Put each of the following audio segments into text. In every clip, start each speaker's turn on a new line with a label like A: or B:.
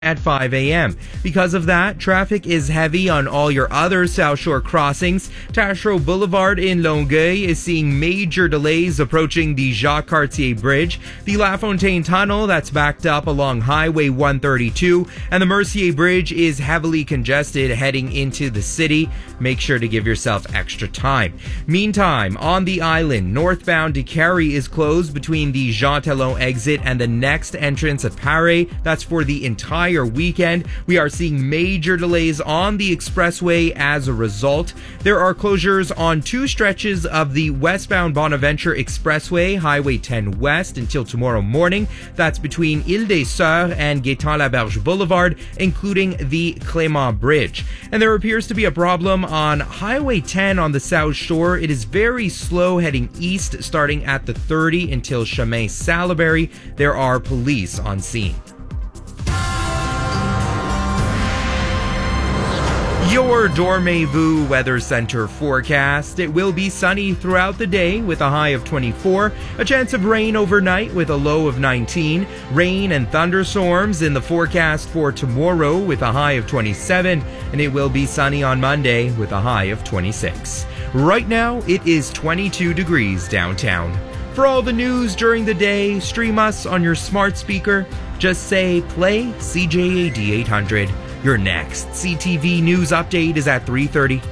A: at 5 a.m. Because of that, traffic is heavy on all your other South Shore crossings. Taschereau Boulevard in Longueuil is seeing major delays approaching the Jacques Cartier Bridge. The La Fontaine Tunnel, that's backed up along Highway 132. And the Mercier Bridge is heavily congested heading into the city. Make sure to give yourself extra time. Meantime, on the island, northbound de Carey is closed between the Jean Talon exit and the next entrance at Paris. That's for the entire weekend. We are seeing major delays on the expressway as a result. There are closures on two stretches of the westbound Bonaventure Expressway, Highway 10 West, until tomorrow morning. That's between Ile des Sœurs and Gaétan-Laberge Boulevard, including the Clément Bridge. And there appears to be a problem on Highway 10 on the South Shore. It is very slow heading east, starting at the 30 until Chemin Salaberry. There are police on scene. Your Dormez-vous Weather Center forecast. It will be sunny throughout the day with a high of 24. A chance of rain overnight with a low of 19. Rain and thunderstorms in the forecast for tomorrow with a high of 27. And it will be sunny on Monday with a high of 26. Right now, it is 22 degrees downtown. For all the news during the day, stream us on your smart speaker. Just say, play CJAD 800. Your next CTV News Update is at 3:30.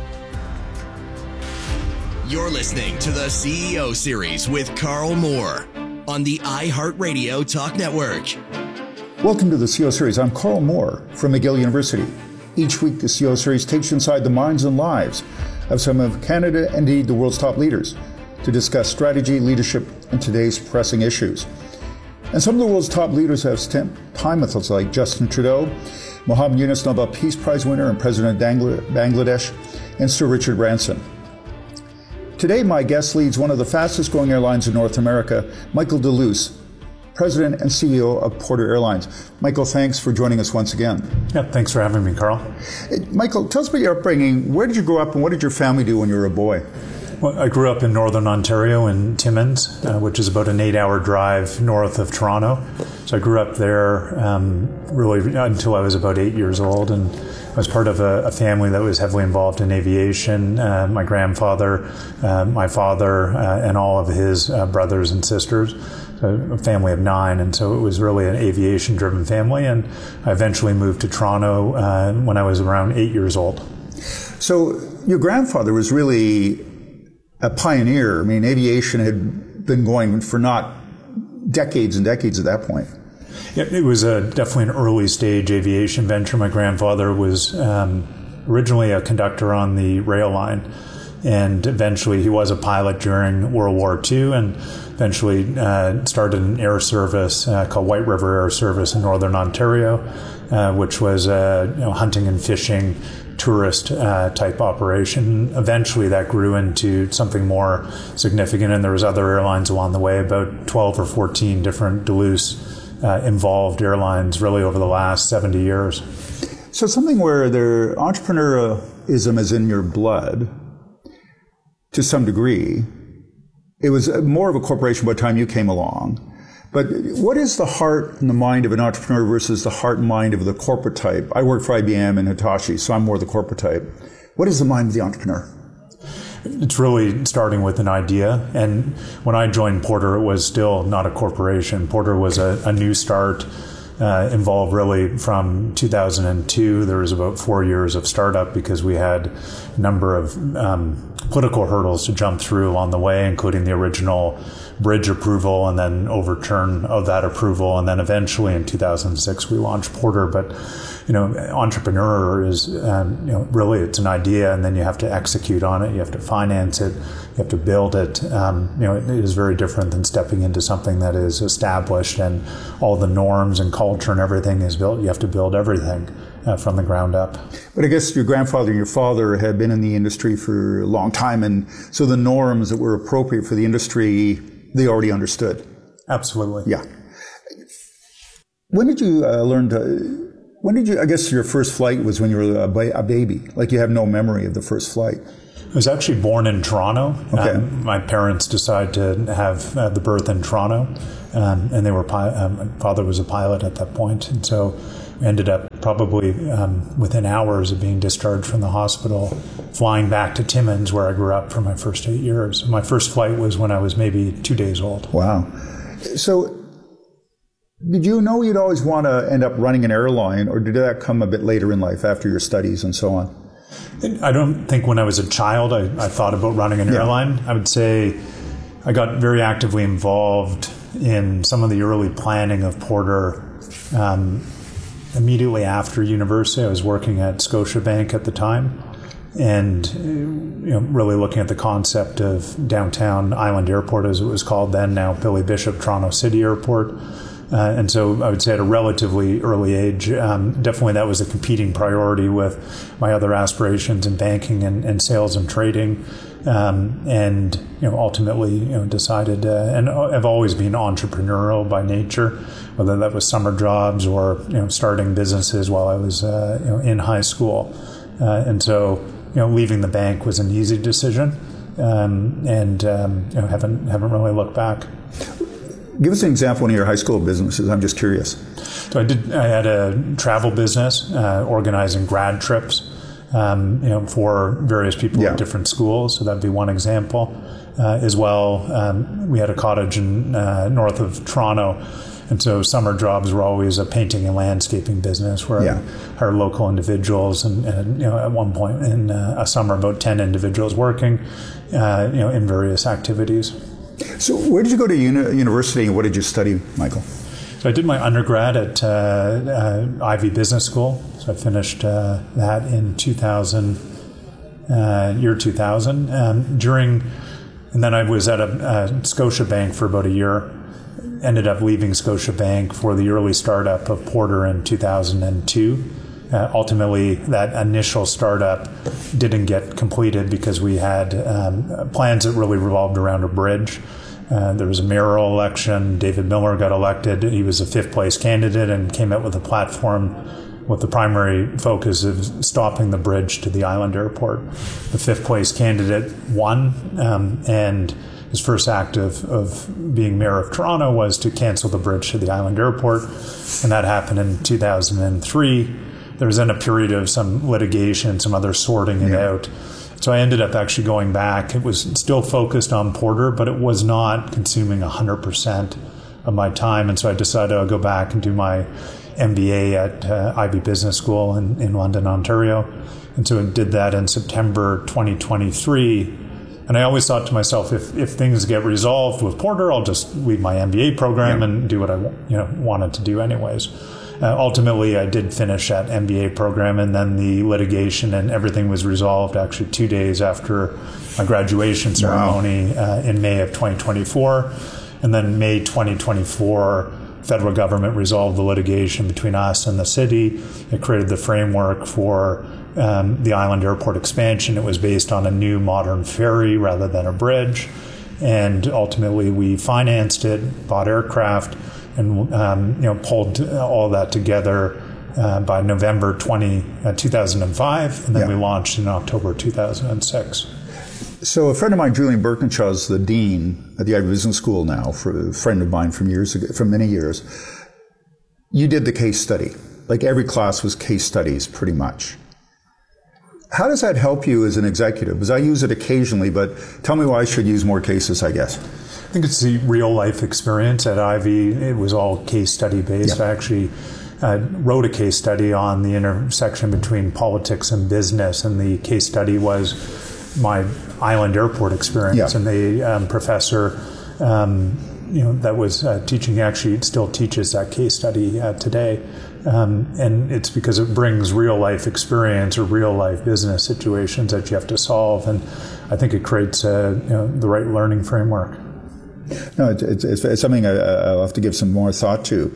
B: You're listening to the CEO Series with Carl Moore on the iHeartRadio Talk Network.
C: Welcome to the CEO Series. I'm Carl Moore from McGill University. Each week, the CEO Series takes you inside the minds and lives of some of Canada and indeed the world's top leaders to discuss strategy, leadership, and today's pressing issues. And some of the world's top leaders have spent time with us, like Justin Trudeau, Mohammed Yunus, Nobel Peace Prize winner and President of Bangladesh, and Sir Richard Branson. Today, my guest leads one of the fastest growing airlines in North America, Michael Deluse, President and CEO of Porter Airlines. Michael, thanks for joining us once again.
D: Yeah, thanks for having me, Carl.
C: Michael, tell us about your upbringing. Where did you grow up and what did your family do when you were a boy?
D: Well, I grew up in northern Ontario in Timmins, which is about an 8-hour drive north of Toronto. So I grew up there really until I was about 8 years old, and I was part of a family that was heavily involved in aviation. My grandfather, my father, and all of his brothers and sisters. A family of 9, and so it was really an aviation-driven family. And I eventually moved to Toronto when I was around 8 years old.
C: So your grandfather was really a pioneer. I mean, aviation had been going for not decades and decades at that point.
D: Yeah, it was definitely an early stage aviation venture. My grandfather was originally a conductor on the rail line, and eventually he was a pilot during World War II, and eventually started an air service called White River Air Service in Northern Ontario, which was hunting and fishing tourist type operation. Eventually that grew into something more significant, and there was other airlines along the way, about 12 or 14 different Deluse involved airlines really over the last 70 years.
C: So something where their entrepreneurialism is in your blood to some degree. It was more of a corporation by the time you came along. But what is the heart and the mind of an entrepreneur versus the heart and mind of the corporate type? I work for IBM and Hitachi, so I'm more the corporate type. What is the mind of the entrepreneur?
D: It's really starting with an idea. And when I joined Porter, it was still not a corporation. Porter was a new start, involved really from 2002. There was about 4 years of startup because we had a number of political hurdles to jump through along the way, including the original bridge approval and then overturn of that approval. And then eventually in 2006, we launched Porter. But, entrepreneur is, really it's an idea, and then you have to execute on it. You have to finance it. You have to build it. It is very different than stepping into something that is established and all the norms and culture and everything is built. You have to build everything from the ground up.
C: But I guess your grandfather and your father had been in the industry for a long time, and so the norms that were appropriate for the industry, they already understood.
D: Absolutely.
C: Yeah. When did you I guess your first flight was when you were a baby, like you have no memory of the first flight.
D: I was actually born in Toronto.
C: Okay.
D: My parents decided to have the birth in Toronto, and they were my father was a pilot at that point, and so ended up probably within hours of being discharged from the hospital, flying back to Timmins, where I grew up for my first 8 years. My first flight was when I was maybe 2 days old.
C: Wow. So did you know you'd always want to end up running an airline, or did that come a bit later in life after your studies and so on?
D: I don't think when I was a child I thought about running an airline. I would say I got very actively involved in some of the early planning of Porter. Immediately after university, I was working at Scotiabank at the time, and really looking at the concept of downtown Island Airport, as it was called then, now Billy Bishop Toronto City Airport. And so I would say at a relatively early age, definitely that was a competing priority with my other aspirations in banking and sales and trading. And ultimately decided, and I've always been entrepreneurial by nature, whether that was summer jobs or starting businesses while I was in high school. And so leaving the bank was an easy decision, and haven't really looked back.
C: Give us an example of one of your high school businesses. I'm just curious.
D: So I had a travel business, organizing grad trips, for various people at different schools. So that'd be one example. As well, we had a cottage in north of Toronto, and so summer jobs were always a painting and landscaping business where I hired local individuals, and at one point in a summer, about 10 individuals working, in various activities.
C: So where did you go to university, and what did you study, Michael?
D: So I did my undergrad at Ivey Business School. So I finished that in 2000, year 2000. And then I was at a Scotiabank for about a year. Ended up leaving Scotiabank for the early startup of Porter in 2002. Ultimately, that initial startup didn't get completed because we had plans that really revolved around a bridge. There was a mayoral election. David Miller got elected. He was a fifth-place candidate and came out with a platform with the primary focus of stopping the bridge to the Island Airport. The fifth-place candidate won, and his first act of being mayor of Toronto was to cancel the bridge to the Island Airport, and that happened in 2003. There was then a period of some litigation, some other sorting it out. So I ended up actually going back. It was still focused on Porter, but it was not consuming 100% of my time. And so I decided I'll go back and do my MBA at Ivey Business School in London, Ontario. And so I did that in September 2023. And I always thought to myself, if things get resolved with Porter, I'll just leave my MBA program and do what I wanted to do anyways. Ultimately, I did finish that MBA program, and then the litigation and everything was resolved actually 2 days after my graduation ceremony in May of 2024. And then May 2024, federal government resolved the litigation between us and the city. It created the framework for the Island Airport expansion. It was based on a new modern ferry rather than a bridge. And ultimately, we financed it, bought aircraft, and pulled all that together by November 2005, and then we launched in October 2006.
C: So a friend of mine, Julian Birkinshaw, is the dean at the Ivey Business School now, for a friend of mine from many years. You did the case study. Like every class was case studies, pretty much. How does that help you as an executive? Because I use it occasionally, but tell me why I should use more cases, I guess.
D: I think it's the real life experience at Ivey. It was all case study based. I actually wrote a case study on the intersection between politics and business, and the case study was my Island Airport experience. And the professor that was teaching actually still teaches that case study today. And it's because it brings real life experience or real life business situations that you have to solve, and I think it creates the right learning framework.
C: No, it's something I'll have to give some more thought to.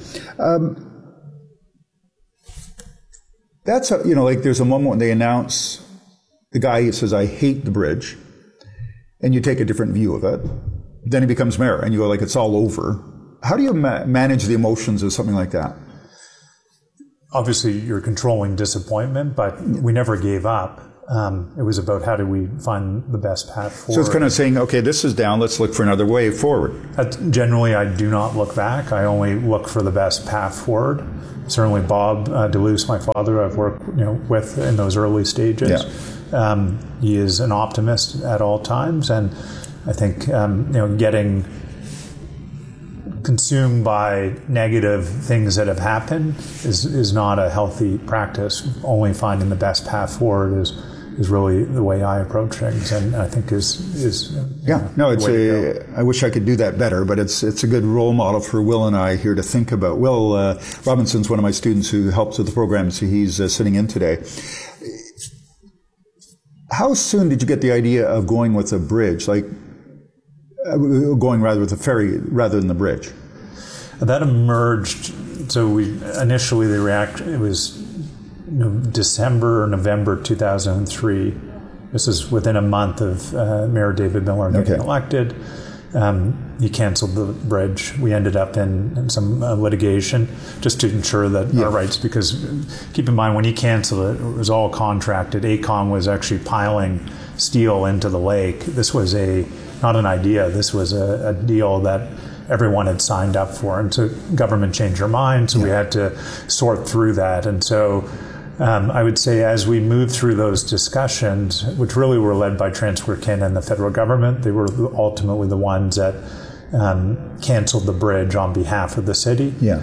C: That's like there's a moment when they announce, the guy says, "I hate the bridge," and you take a different view of it. Then he becomes mayor, and you go like, "It's all over." How do you manage the emotions of something like that?
D: Obviously, you're controlling disappointment, but we never gave up. It was about how do we find the best path forward.
C: So it's kind of saying, okay, this is down, let's look for another way forward.
D: Generally, I do not look back. I only look for the best path forward. Certainly Bob DeLuce, my father, I've worked with in those early stages. Yeah. He is an optimist at all times, and I think getting consumed by negative things that have happened is not a healthy practice. Only finding the best path forward is really the way I approach things, and I think is
C: I wish I could do that better, but it's a good role model for Will and I here to think about. Will Robinson's one of my students who helps with the program, so he's sitting in today. How soon did you get the idea of going with a bridge, like going rather with a ferry rather than the bridge?
D: That emerged. So we initially it was December or November 2003. This is within a month of Mayor David Miller getting elected. He canceled the bridge. We ended up in some litigation just to ensure that our rights, because keep in mind when he canceled it, it was all contracted. AECOM was actually piling steel into the lake. This was not an idea. This was a deal that everyone had signed up for. And so government changed their mind, so we had to sort through that. And so I would say as we moved through those discussions, which really were led by Transport Canada and the federal government, they were ultimately the ones that canceled the bridge on behalf of the city. Yeah.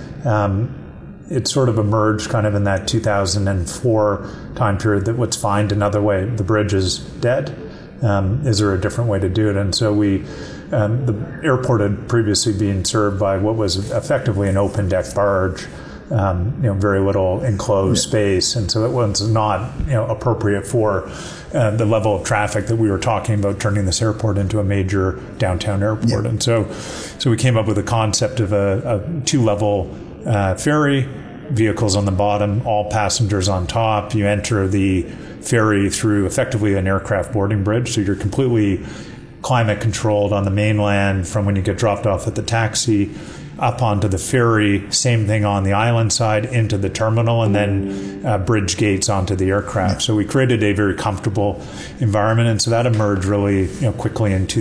D: It sort of emerged kind of in that 2004 time period that let's find another way. The bridge is dead. Is there a different way to do it? And so the airport had previously been served by what was effectively an open deck barge. Very little enclosed space, and so it was not appropriate for the level of traffic that we were talking about, turning this airport into a major downtown airport. And so we came up with a concept of a 2-level ferry, vehicles on the bottom, all passengers on top. You enter the ferry through effectively an aircraft boarding bridge, so you're completely climate controlled on the mainland from when you get dropped off at the taxi up onto the ferry, same thing on the island side, into the terminal, and then bridge gates onto the aircraft. So we created a very comfortable environment, and so that emerged really quickly in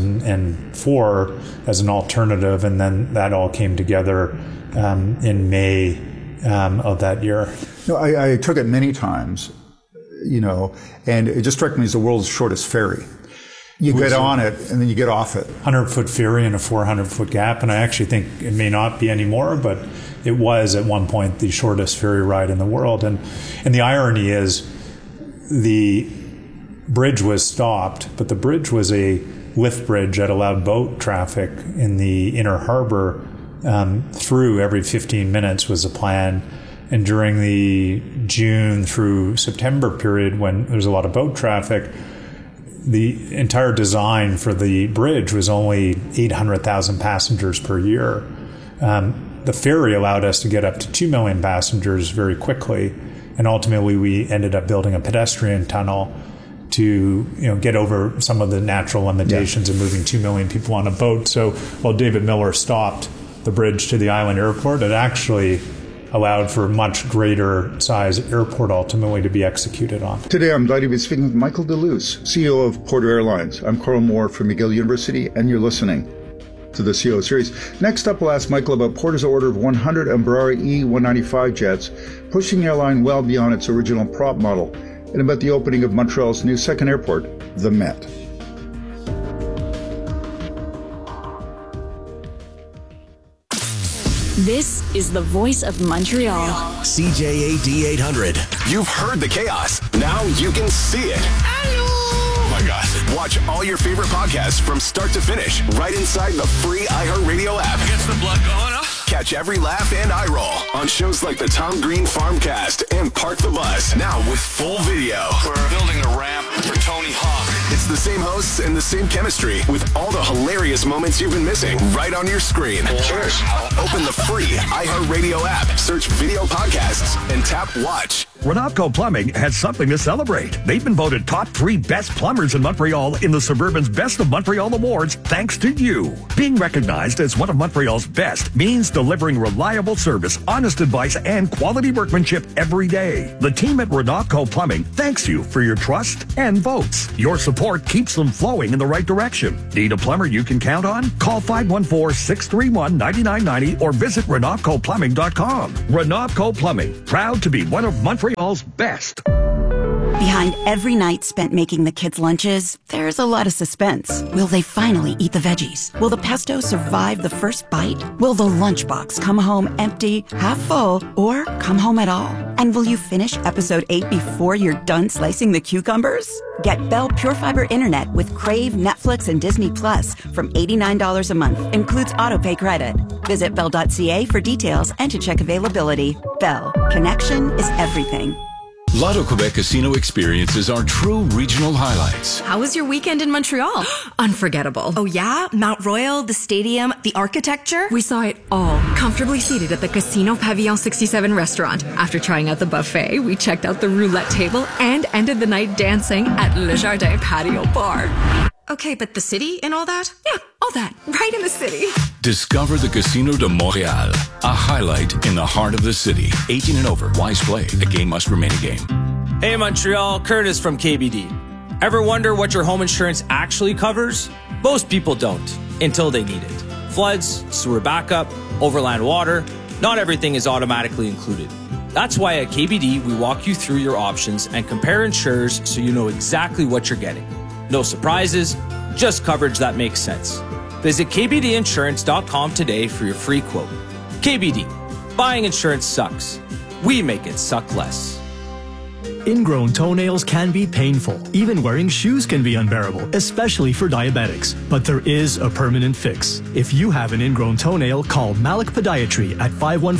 D: 2004 as an alternative, and then that all came together in May of that year.
C: No, I took it many times, and it just struck me as the world's shortest ferry. You get on it, and then you get off it.
D: 100-foot ferry in a 400-foot gap, and I actually think it may not be anymore, but it was at one point the shortest ferry ride in the world. And the irony is the bridge was stopped, but the bridge was a lift bridge that allowed boat traffic in the inner harbor through every 15 minutes was the plan. And during the June through September period, when there's a lot of boat traffic, the entire design for the bridge was only 800,000 passengers per year. The ferry allowed us to get up to 2 million passengers very quickly, and ultimately we ended up building a pedestrian tunnel to get over some of the natural limitations of moving 2 million people on a boat. So while David Miller stopped the bridge to the island airport, it actually allowed for a much greater size airport ultimately to be executed on.
C: Today I'm delighted to be speaking with Michael DeLuce, CEO of Porter Airlines. I'm Carl Moore from McGill University, and you're listening to the CEO series. Next up, we'll ask Michael about Porter's order of 100 Embraer E195 jets, pushing the airline well beyond its original prop model, and about the opening of Montreal's new second airport, the Met.
E: This is the voice of Montreal.
B: CJAD 800.
F: You've heard the chaos. Now you can see it.
B: Hello.
F: Oh my gosh. Watch all your favorite podcasts from start to finish right inside the free iHeartRadio app.
B: Gets the blood going, huh?
F: Catch every laugh and eye roll on shows like the Tom Green Farmcast and Park the Bus. Now with full video.
B: We're building a ramp for Tony Hawk.
F: It's the same hosts and the same chemistry with all the hilarious moments you've been missing right on your screen.
B: Cheers.
F: Open the free iHeartRadio app, search video podcasts, and tap watch.
G: Renopco Plumbing has something to celebrate. They've been voted top 3 best plumbers in Montreal in the Suburban's Best of Montreal Awards thanks to you. Being recognized as one of Montreal's best means delivering reliable service, honest advice, and quality workmanship every day. The team at Renopco Plumbing thanks you for your trust and votes. Your support keeps them flowing in the right direction. Need a plumber you can count on? Call 514-631-9990 or visit RenopcoPlumbing.com. Renopco Plumbing, proud to be one of Montreal's best.
E: Behind every night spent making the kids' lunches, there's a lot of suspense. Will they finally eat the veggies? Will the pesto survive the first bite? Will the lunchbox come home empty, half full, or come home at all? And will you finish episode 8 before you're done slicing the cucumbers? Get Bell Pure Fiber Internet with Crave, Netflix, and Disney Plus from $89 a month. Includes autopay credit. Visit bell.ca for details and to check availability. Bell. Connection is everything.
H: Lotto Quebec Casino experiences are true regional highlights.
I: How was your weekend in Montreal? Unforgettable.
J: Oh yeah? Mount Royal, the stadium, the architecture?
I: We saw it all, comfortably seated at the Casino Pavillon 67 restaurant. After trying out the buffet, we checked out the roulette table and ended the night dancing at Le Jardin Patio Bar.
J: Okay, but the city and all that?
I: Yeah, all that. Right in the city.
H: Discover the Casino de Montréal, a highlight in the heart of the city. 18 and over. Wise play. The game must remain a game.
K: Hey Montreal, Curtis from KBD. Ever wonder what your home insurance actually covers? Most people don't, until they need it. Floods, sewer backup, overland water, not everything is automatically included. That's why at KBD we walk you through your options and compare insurers so you know exactly what you're getting. No surprises, just coverage that makes sense. Visit kbdinsurance.com today for your free quote. KBD, buying insurance sucks. We make it suck less.
L: Ingrown toenails can be painful. Even wearing shoes can be unbearable, especially for diabetics. But there is a permanent fix. If you have an ingrown toenail, call Malik Podiatry at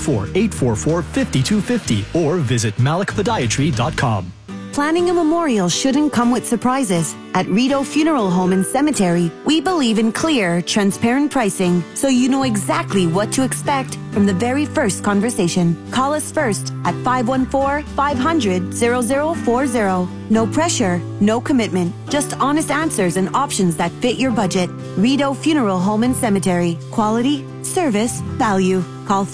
L: 514-844-5250 or visit malikpodiatry.com.
M: Planning a memorial shouldn't come with surprises. At Rideau Funeral Home and Cemetery, we believe in clear, transparent pricing, so you know exactly what to expect from the very first conversation. Call us first at 514-500-0040. No pressure, no commitment, just honest answers and options that fit your budget. Rideau Funeral Home and Cemetery. Quality, service, value. Call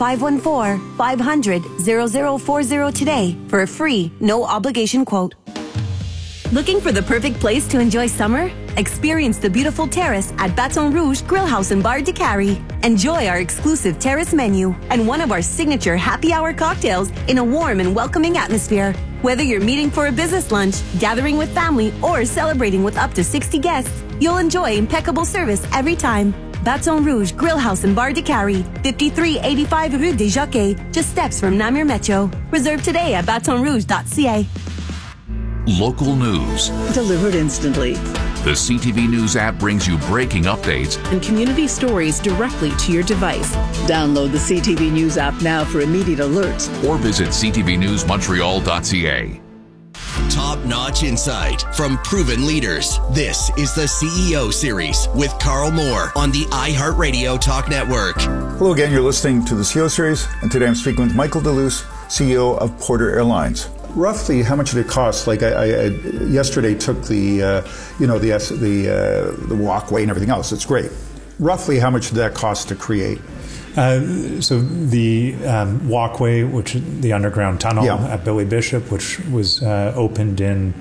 M: 514-500-0040 today for a free, no obligation quote. Looking for the perfect place to enjoy summer? Experience the beautiful terrace at Baton Rouge Grill House and Bar de Carrie. Enjoy our exclusive terrace menu and one of our signature happy hour cocktails in a warm and welcoming atmosphere. Whether you're meeting for a business lunch, gathering with family, or celebrating with up to 60 guests, you'll enjoy impeccable service every time. Baton Rouge Grill House and Bar de Carrie, 5385 Rue des Jockeys, just steps from Namur Metro. Reserve today at batonrouge.ca.
N: Local news.
O: Delivered instantly.
N: The CTV News app brings you breaking updates
O: and community stories directly to your device. Download the CTV News app now for immediate alerts.
N: Or visit ctvnewsmontreal.ca.
B: Top-notch insight from proven leaders. This is the CEO Series with Carl Moore on the iHeartRadio Talk Network.
C: Hello again, you're listening to the CEO Series, and today I'm speaking with Michael DeLuce, CEO of Porter Airlines. Roughly, how much did it cost? Like I yesterday took the walkway and everything else. It's great. Roughly, how much did that cost to create?
D: So the walkway, which the underground tunnel at Billy Bishop, which was opened in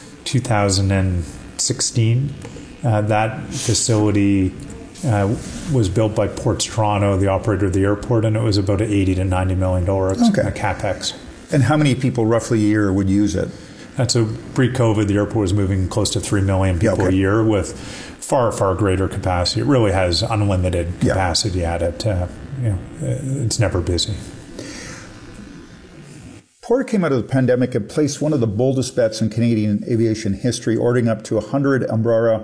D: 2016, that facility was built by Ports Toronto, the operator of the airport, and it was about $80 to $90 million capex.
C: And how many people roughly a year would use it?
D: So pre-COVID, the airport was moving close to 3 million people a year with far, far greater capacity. It really has unlimited capacity at it. It's never busy.
C: Porter came out of the pandemic and placed one of the boldest bets in Canadian aviation history, ordering up to 100 Embraer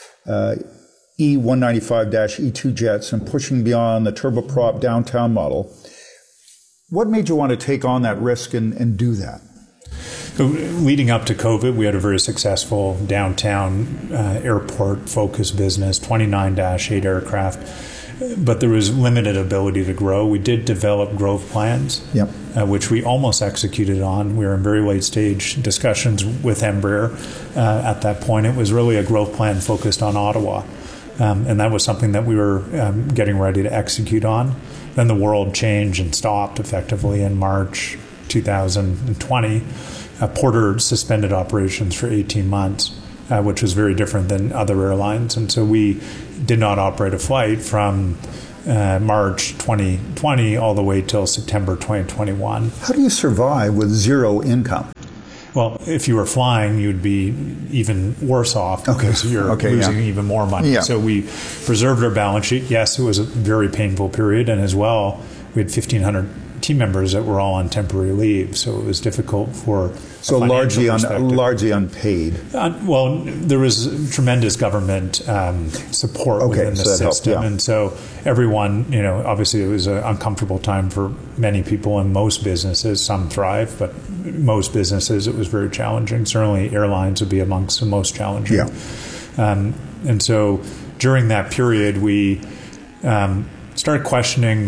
C: E195-E2 jets and pushing beyond the turboprop downtown model. What made you want to take on that risk and do that?
D: So leading up to COVID, we had a very successful downtown airport-focused business, 29-8 aircraft. but there was limited ability to grow. We did develop growth plans, which we almost executed on. We were in very late stage discussions with Embraer at that point. It was really a growth plan focused on Ottawa, and that was something that we were getting ready to execute on. Then the world changed and stopped effectively in March 2020. Porter suspended operations for 18 months, which was very different than other airlines. And so we did not operate a flight from March 2020 all the way till September 2021.
C: How do you survive with zero income?
D: Well, if you were flying, you'd be even worse off because you're losing even more money. Yeah. So we preserved our balance sheet. Yes, it was a very painful period. And as well, we had 1,500 team members that were all on temporary leave. So it was difficult for
C: largely unpaid.
D: Well, there was tremendous government support within the system.
C: Helped,
D: and so everyone, obviously it was an uncomfortable time for many people in most businesses. Some thrive, but most businesses it was very challenging. Certainly airlines would be amongst the most challenging. Yeah. And so during that period, we started questioning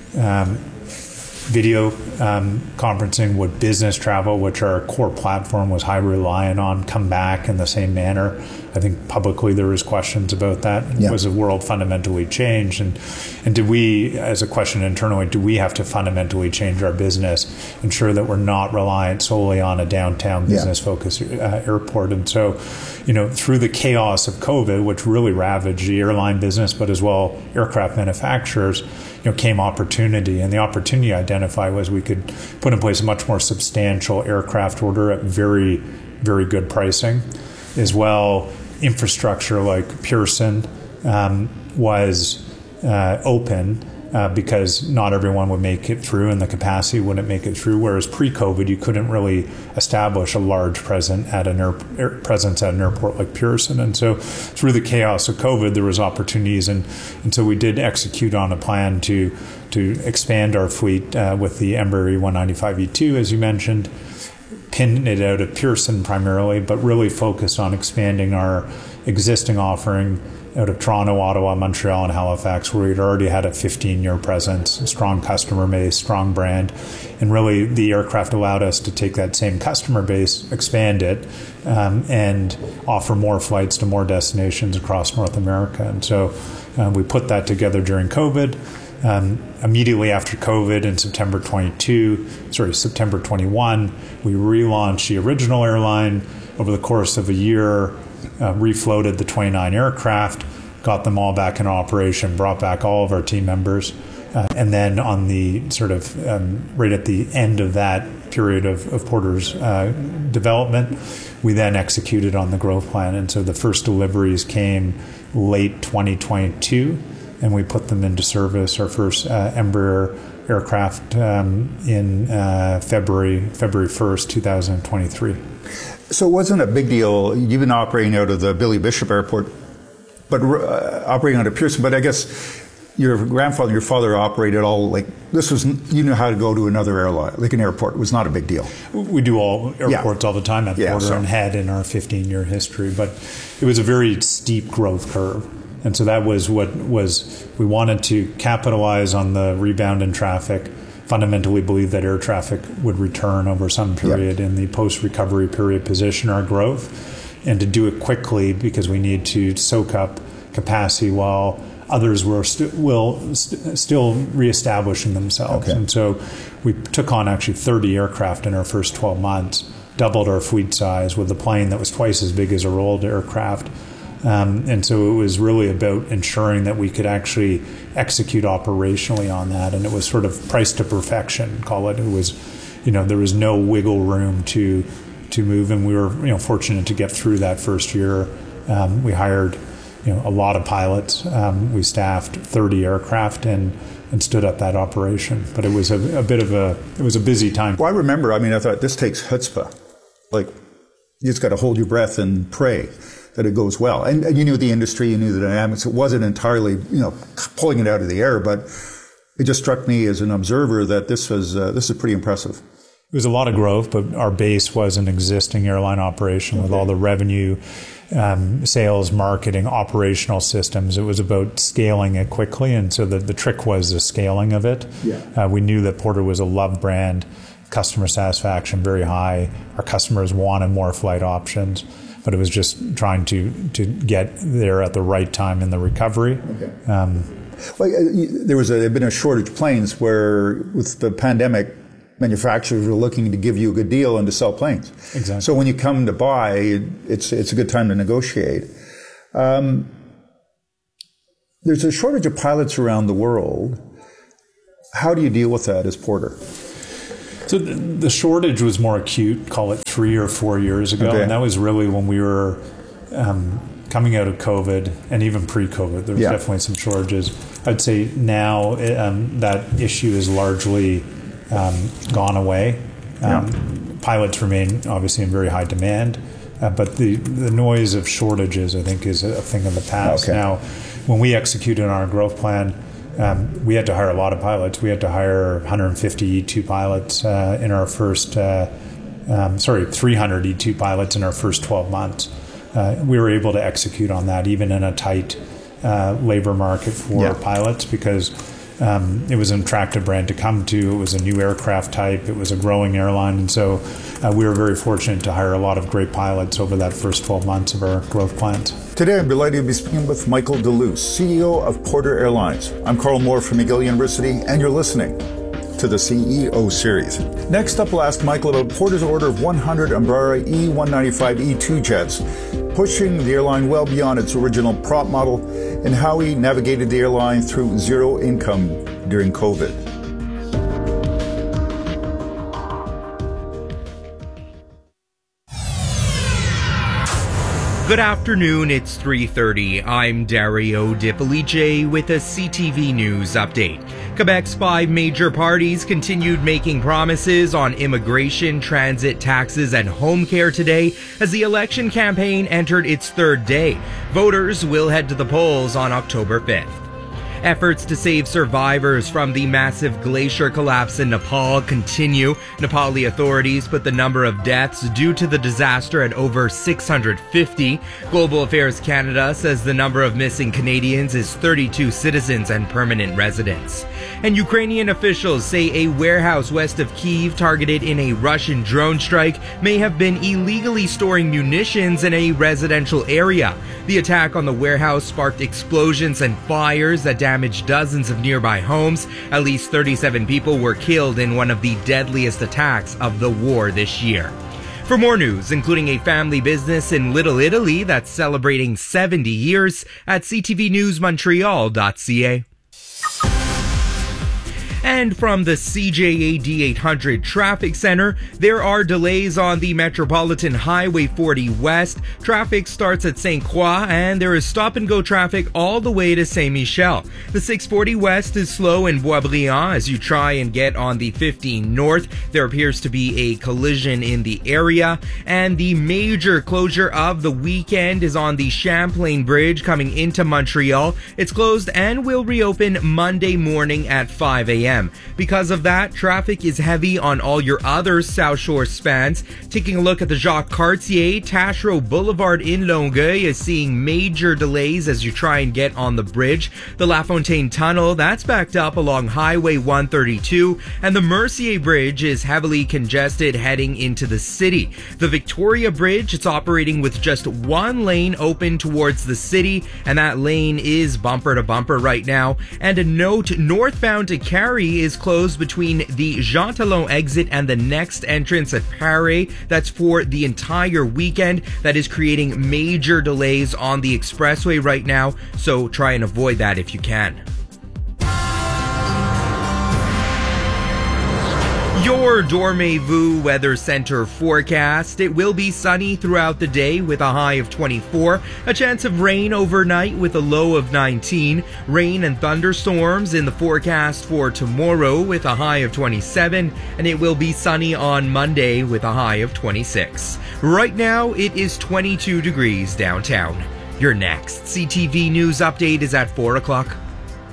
D: video conferencing. Would business travel, which our core platform was highly reliant on, come back in the same manner? I think publicly there was questions about that. Yeah. Was the world fundamentally changed? And did we, as a question internally, do we have to fundamentally change our business, ensure that we're not reliant solely on a downtown business-focused airport? And so, through the chaos of COVID, which really ravaged the airline business, but as well aircraft manufacturers, came opportunity. And the opportunity identified was we could put in place a much more substantial aircraft order at very, very good pricing. As well, infrastructure like Pearson was open because not everyone would make it through and the capacity wouldn't make it through. Whereas pre-COVID, you couldn't really establish a large presence at an airport like Pearson. And so through the chaos of COVID, there was opportunities. And so we did execute on a plan to expand our fleet with the Embraer E195-E2, as you mentioned, pinned it out at Pearson primarily, but really focused on expanding our existing offering out of Toronto, Ottawa, Montreal, and Halifax, where we'd already had a 15-year presence, a strong customer base, strong brand. And really, the aircraft allowed us to take that same customer base, expand it, and offer more flights to more destinations across North America. And so we put that together during COVID. Immediately after COVID in September 21, we relaunched the original airline. Over the course of a year, refloated the 29 aircraft, got them all back in operation, brought back all of our team members. And then on the right at the end of that period of Porter's development, we then executed on the growth plan. And so the first deliveries came late 2022. And we put them into service, our first Embraer aircraft in February 1st, 2023.
C: So it wasn't a big deal. You've been operating out of the Billy Bishop Airport, but operating out of Pearson. But I guess your grandfather and your father operated all you knew how to go to another airline, like an airport. It was not a big deal.
D: We do all airports all the time at Porter and had in our 15-year history. But it was a very steep growth curve. And so that was we wanted to capitalize on the rebound in traffic, fundamentally believe that air traffic would return over some period in the post-recovery period, position our growth, and to do it quickly because we need to soak up capacity while others were still reestablishing themselves. Okay. And so we took on actually 30 aircraft in our first 12 months, doubled our fleet size with a plane that was twice as big as our old aircraft. And so it was really about ensuring that we could actually execute operationally on that. And it was sort of price to perfection, call it. It was, there was no wiggle room to move. And we were, fortunate to get through that first year. We hired, a lot of pilots. We staffed 30 aircraft and stood up that operation. But it was it was a busy time.
C: Well, I remember, I thought this takes chutzpah. You just got to hold your breath and pray that it goes well. And you knew the industry, you knew the dynamics. It wasn't entirely, pulling it out of the air, but it just struck me as an observer that this is pretty impressive.
D: was a lot of growth, but our base was an existing airline operation with all the revenue, sales, marketing, operational systems. It was about scaling it quickly, and so the trick was the scaling of it. We knew that Porter was a loved brand, customer satisfaction very high. Our customers wanted more flight options, but it was just trying to get there at the right time in the recovery.
C: There'd been a shortage of planes where, with the pandemic, manufacturers were looking to give you a good deal and to sell planes.
D: Exactly.
C: So when you come to buy, it's a good time to negotiate. There's a shortage of pilots around the world. How do you deal with that as Porter?
D: So the shortage was more acute, call it 3 or 4 years ago, and that was really when we were coming out of COVID, and even pre-COVID, there was definitely some shortages. I'd say now that issue is largely gone away. Pilots remain obviously in very high demand, but the noise of shortages, I think, is a thing of the past. Now, when we executed our growth plan, we had to hire a lot of pilots. We had to hire 150 E2 pilots in our first, 300 E2 pilots in our first 12 months. We were able to execute on that even in a tight labor market for pilots, because it was an attractive brand to come to. It was a new aircraft type. It was a growing airline. And so we were very fortunate to hire a lot of great pilots over that first 12 months of our growth plans.
C: Today, I'm delighted to be speaking with Michael Deluce, CEO of Porter Airlines. I'm Carl Moore from McGill University, and you're listening to the CEO Series. Next up, we'll ask Michael about Porter's order of 100 Embraer E195 E2 jets, pushing the airline well beyond its original prop model, and how he navigated the airline through zero income during COVID.
A: Good afternoon, it's 3:30. I'm Dario Di Felice with a CTV News update. Quebec's 5 major parties continued making promises on immigration, transit, taxes, and home care today as the election campaign entered its 3rd day. Voters will head to the polls on October 5th. Efforts to save survivors from the massive glacier collapse in Nepal continue. Nepali authorities put the number of deaths due to the disaster at over 650. Global Affairs Canada says the number of missing Canadians is 32 citizens and permanent residents. And Ukrainian officials say a warehouse west of Kyiv targeted in a Russian drone strike may have been illegally storing munitions in a residential area. The attack on the warehouse sparked explosions and fires that damaged dozens of nearby homes. At least 37 people were killed in one of the deadliest attacks of the war this year. For more news, including a family business in Little Italy that's celebrating 70 years, at ctvnewsmontreal.ca. And from the CJAD 800 Traffic Center, there are delays on the Metropolitan Highway 40 West. Traffic starts at St. Croix, and there is stop-and-go traffic all the way to St. Michel. The 640 West is slow in Boisbriand as you try and get on the 15 North. There appears to be a collision in the area. And the major closure of the weekend is on the Champlain Bridge coming into Montreal. It's closed and will reopen Monday morning at 5 a.m. Because of that, traffic is heavy on all your other South Shore spans. Taking a look at the Jacques Cartier, Taschereau Boulevard in Longueuil is seeing major delays as you try and get on the bridge. The La Fontaine Tunnel, that's backed up along Highway 132, and the Mercier Bridge is heavily congested heading into the city. The Victoria Bridge, it's operating with just one lane open towards the city, and that lane is bumper to bumper right now. And a note, northbound to Carrie is closed between the Jean Talon exit and the next entrance at Paris. That's for the entire weekend. That is creating major delays on the expressway right now, so try and avoid that if you can. Your Dormez-vous Weather Center forecast. It will be sunny throughout the day with a high of 24. A chance of rain overnight with a low of 19. Rain and thunderstorms in the forecast for tomorrow with a high of 27. And it will be sunny on Monday with a high of 26. Right now, it is 22 degrees downtown. Your next CTV News update is at 4 o'clock.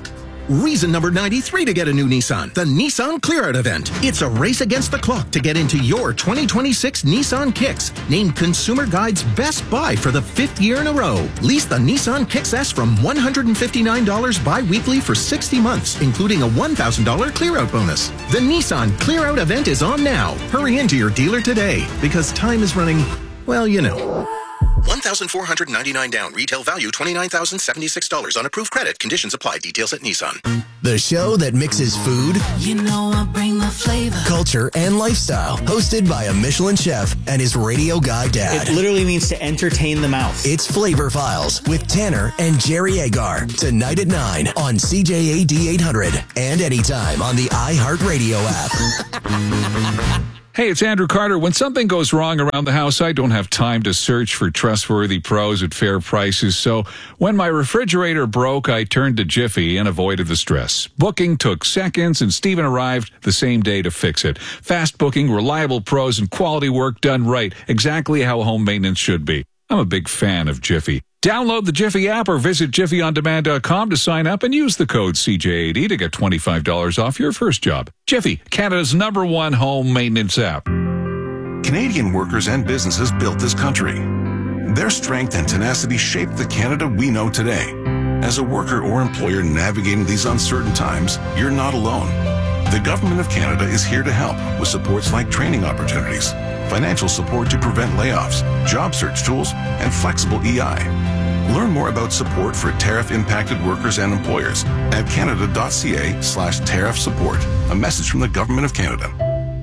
P: Reason number 93 to get a new Nissan, the Nissan Clear Out event. It's a race against the clock to get into your 2026 Nissan Kicks, named Consumer Guide's best buy for the 5th year in a row. Lease the Nissan Kicks S from $159 bi-weekly for 60 months, including a $1,000 Clear Out bonus. The Nissan Clear Out event is on now. Hurry into your dealer today, because time is running, well, you know. $1,499 down. Retail value $29,076 on approved credit. Conditions apply. Details at Nissan.
B: The show that mixes food,
Q: You know I bring the flavor.
B: culture, and lifestyle. Hosted by a Michelin chef and his radio guy dad.
R: It literally means to entertain the mouth.
B: It's Flavor Files with Tanner and Jerry Agar. Tonight at 9 on CJAD 800 and anytime on the iHeartRadio app.
S: Hey, it's Andrew Carter. When something goes wrong around the house, I don't have time to search for trustworthy pros at fair prices. So when my refrigerator broke, I turned to Jiffy and avoided the stress. Booking took seconds, and Steven arrived the same day to fix it. Fast booking, reliable pros, and quality work done right. Exactly how home maintenance should be. I'm a big fan of Jiffy. Download the Jiffy app or visit jiffyondemand.com to sign up and use the code CJAD to get $25 off your first job. Jiffy, Canada's #1 home maintenance app.
F: Canadian workers and businesses built this country. Their strength and tenacity shaped the Canada we know today. As a worker or employer navigating these uncertain times, you're not alone. The Government of Canada is here to help with supports like training opportunities, financial support to prevent layoffs, job search tools, and flexible EI. Learn more about support for tariff-impacted workers and employers at canada.ca/tariff support. A message from the Government of Canada.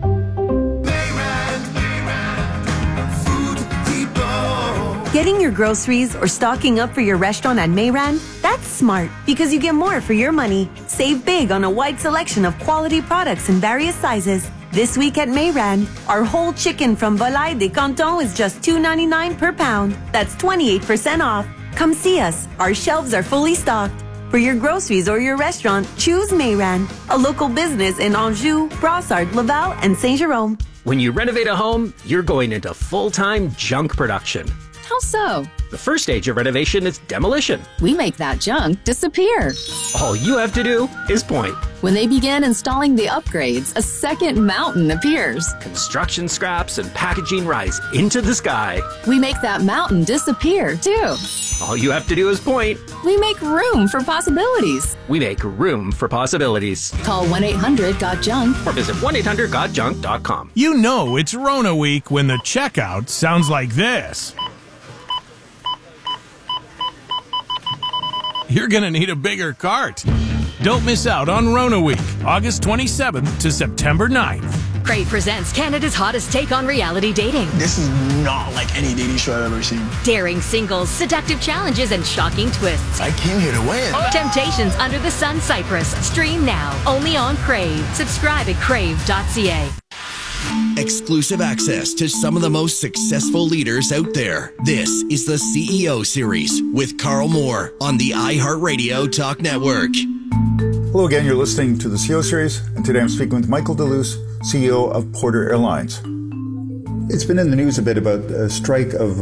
M: Getting your groceries or stocking up for your restaurant at Mayran? That's smart because you get more for your money. Save big on a wide selection of quality products in various sizes. This week at Mayran, our whole chicken from Volaille des Cantons is just $2.99 per pound. That's 28% off. Come see us. Our shelves are fully stocked. For your groceries or your restaurant, choose Mayran, a local business in Anjou, Brossard, Laval, and Saint-Jérôme.
T: When you renovate a home, you're going into full-time junk production.
U: How so?
T: The first stage of renovation is demolition.
U: We make that junk disappear.
T: All you have to do is point.
U: When they begin installing the upgrades, a second mountain appears.
T: Construction scraps and packaging rise into the sky.
U: We make that mountain disappear, too.
T: All you have to do is point.
U: We make room for possibilities.
T: We make room for possibilities.
U: Call 1-800-GOT-JUNK
T: or visit 1-800-GOT-JUNK.com.
V: You know it's Rona Week when the checkout sounds like this. You're going to need a bigger cart. Don't miss out on Rona Week, August 27th to September 9th.
I: Crave presents Canada's hottest take on reality dating.
W: This is not like any dating show I've ever seen.
I: Daring singles, seductive challenges, and shocking twists.
W: I came here to win.
I: Temptations Under the Sun Cyprus. Stream now, only on Crave. Subscribe at crave.ca.
B: Exclusive access to some of the most successful leaders out there. This is the CEO Series with Carl Moore on the iHeartRadio Talk Network.
C: Hello again, you're listening to the CEO Series, and today I'm speaking with Michael DeLuce, CEO of Porter Airlines. It's been in the news a bit about a strike of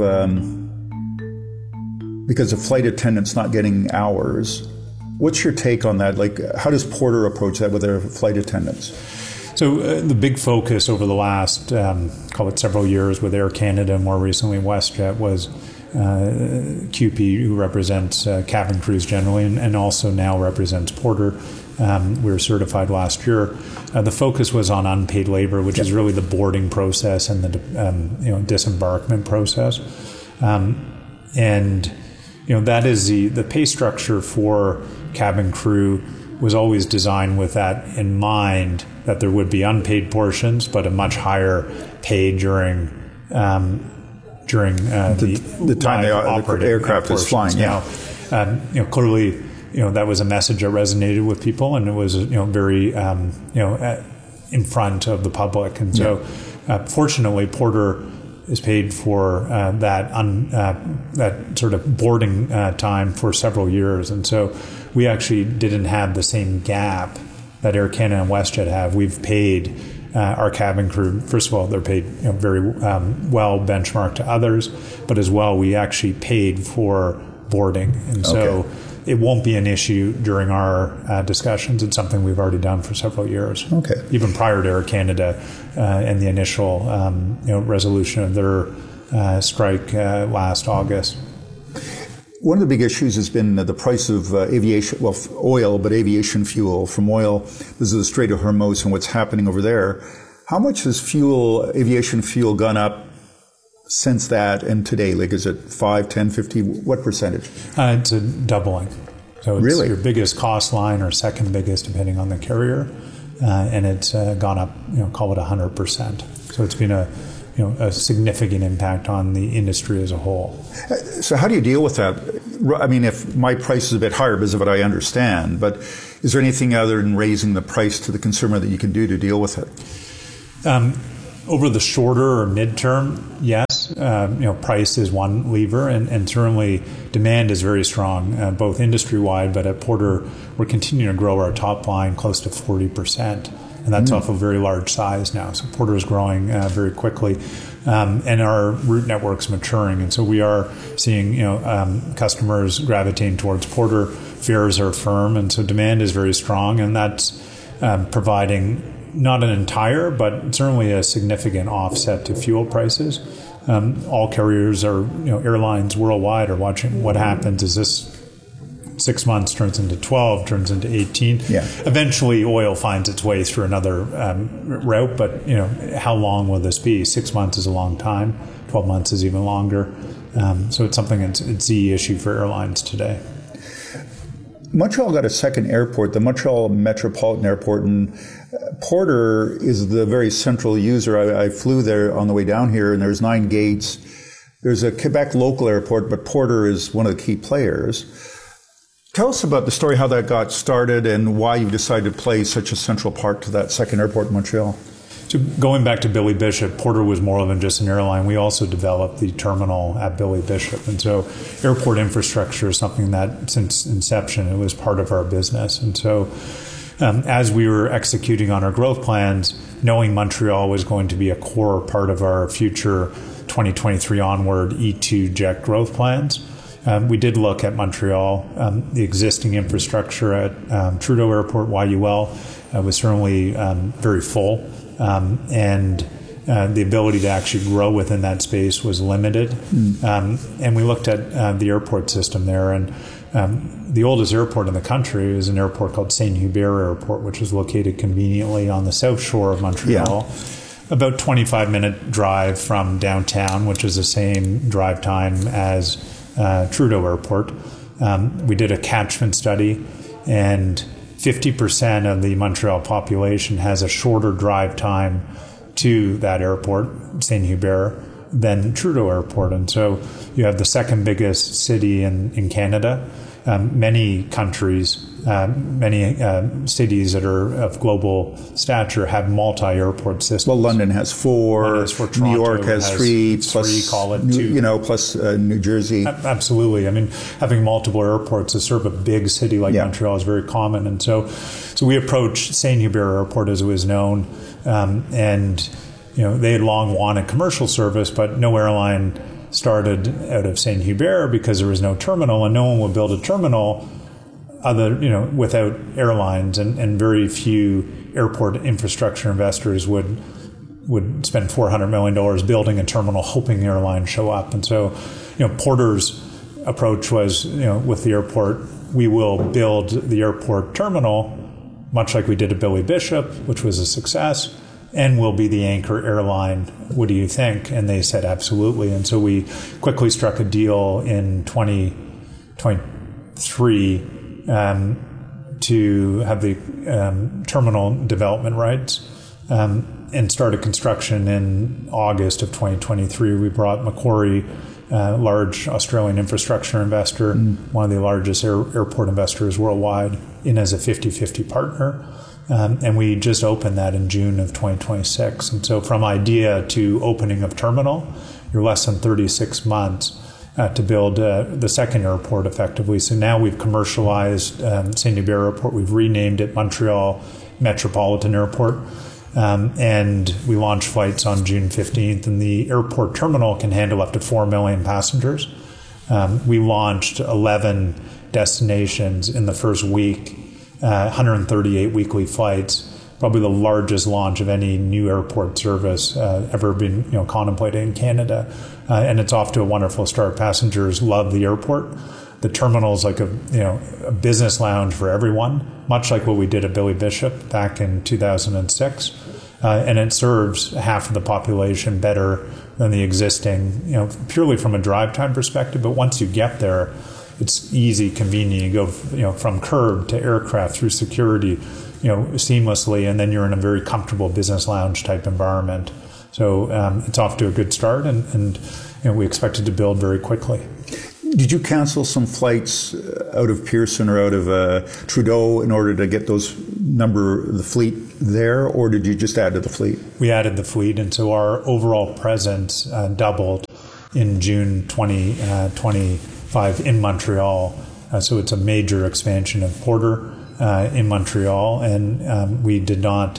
C: because of flight attendants not getting hours. What's your take on that? Like, how does Porter approach that with their flight attendants?
D: So the big focus over the last, call it several years with Air Canada, more recently WestJet, was QP, who represents cabin crews generally, and also now represents Porter. We were certified last year. The focus was on unpaid labor, which is really the boarding process and the disembarkment process. And that is the pay structure for cabin crew was always designed with that in mind, that there would be unpaid portions, but a much higher pay during the time the
C: aircraft is flying.
D: Now, clearly, that was a message that resonated with people, and it was very in front of the public. And so, fortunately, Porter is paid for that sort of boarding time for several years, and so we actually didn't have the same gap that Air Canada and WestJet have. We've paid our cabin crew. First of all, they're paid very well benchmarked to others, but as well, we actually paid for boarding, and so it won't be an issue during our discussions. It's something we've already done for several years.
C: Okay.
D: Even prior to Air Canada and the initial resolution of their strike last August.
C: One of the big issues has been the price of oil, but aviation fuel from oil. This is the Strait of Hormuz and what's happening over there. How much has aviation fuel gone up since that and today? Like, is it 5, 10, 50? What percentage?
D: It's a doubling. So it's
C: really?
D: Your biggest cost line or second biggest, depending on the carrier. And it's gone up, call it 100%. So it's been a significant impact on the industry as a whole.
C: So how do you deal with that? I mean, if my price is a bit higher because of what I understand, but is there anything other than raising the price to the consumer that you can do to deal with it?
D: Over the shorter or midterm, yes. Price is one lever, and certainly demand is very strong, both industry-wide, but at Porter, we're continuing to grow our top line close to 40%. And that's off a very large size now. So Porter is growing very quickly, and our route network's maturing. And so we are seeing, customers gravitating towards Porter. Fares are firm, and so demand is very strong, and that's providing not an entire, but certainly a significant offset to fuel prices. All carriers airlines worldwide are watching what happens. Is this 6 months turns into 12, turns into 18.
C: Yeah.
D: Eventually, oil finds its way through another route, but how long will this be? 6 months is a long time. 12 months is even longer. So it's something it's the issue for airlines today.
C: Montreal got a second airport, the Montreal Metropolitan Airport, and Porter is the very central user. I flew there on the way down here, and there's 9 gates. There's a Quebec local airport, but Porter is one of the key players. Tell us about the story, how that got started, and why you decided to play such a central part to that second airport in Montreal.
D: So going back to Billy Bishop, Porter was more than just an airline. We also developed the terminal at Billy Bishop. And so airport infrastructure is something that since inception, it was part of our business. And so as we were executing on our growth plans, knowing Montreal was going to be a core part of our future 2023 onward E2 jet growth plans, we did look at Montreal. The existing infrastructure at Trudeau Airport, YUL, was certainly very full. And the ability to actually grow within that space was limited. And we looked at the airport system there, and the oldest airport in the country is an airport called Saint-Hubert Airport, which is located conveniently on the south shore of Montreal. Yeah. About 25-minute drive from downtown, which is the same drive time as Trudeau Airport. We did a catchment study, and 50% of the Montreal population has a shorter drive time to that airport, Saint-Hubert, than Trudeau Airport. And so you have the second biggest city in Canada. Many countries, many cities that are of global stature have multi-airport systems.
C: Well, London has 4, New York has 3, plus,
D: call it 2.
C: Plus New Jersey.
D: Absolutely. I mean, having multiple airports to serve a big city like Montreal is very common. And so we approached Saint-Hubert Airport, as it was known, and they had long wanted commercial service, but no airline started out of Saint-Hubert because there was no terminal, and no one would build a terminal without airlines, and very few airport infrastructure investors would spend $400 million building a terminal hoping the airlines show up. And so, Porter's approach was, with the airport, we will build the airport terminal, much like we did at Billy Bishop, which was a success, and we'll be the anchor airline. What do you think? And they said absolutely. And so we quickly struck a deal in 2023 to have the terminal development rights and started construction in August of 2023. We brought Macquarie, large Australian infrastructure investor, one of the largest airport investors worldwide, in as a 50-50 partner. And we just opened that in June of 2026. And so from idea to opening of terminal, you're less than 36 months to build the second airport effectively. So now we've commercialized Saint-Hubert Airport. We've renamed it Montreal Metropolitan Airport. And we launched flights on June 15th. And the airport terminal can handle up to 4 million passengers. We launched 11 destinations in the first week, 138 weekly flights, probably the largest launch of any new airport service ever been contemplated in Canada. And it's off to a wonderful start. Passengers love the airport. The terminal is like a business lounge for everyone, much like what we did at Billy Bishop back in 2006. And it serves half of the population better than the existing, purely from a drive time perspective. But once you get there, it's easy, convenient. You go, from curb to aircraft through security, seamlessly, and then you're in a very comfortable business lounge type environment. So it's off to a good start, and we expect it to build very quickly.
C: Did you cancel some flights out of Pearson or out of Trudeau in order to get the fleet there, or did you just add to the fleet?
D: We added the fleet, and so our overall presence doubled in June 2025 in Montreal. So it's a major expansion of Porter in Montreal, and we did not